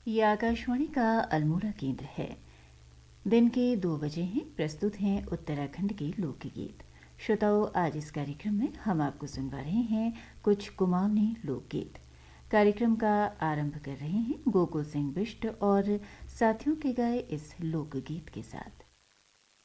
ये आकाशवाणी का अल्मोड़ा केंद्र है। दिन के 2 बजे हैं। प्रस्तुत हैं उत्तराखंड के लोकगीत। श्रोताओं, आज इस कार्यक्रम में हम आपको सुनवा रहे हैं कुछ कुमाऊनी लोकगीत। कार्यक्रम का आरंभ कर रहे हैं गोकुल सिंह बिष्ट और साथियों के गाए इस लोकगीत के साथ।